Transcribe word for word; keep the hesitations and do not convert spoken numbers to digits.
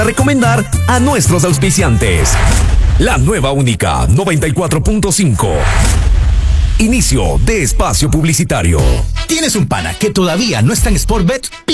a recomendar a nuestros auspiciantes. La nueva única noventa y cuatro punto cinco. Inicio de espacio publicitario. ¿Tienes un pana que todavía no está en Sportbet?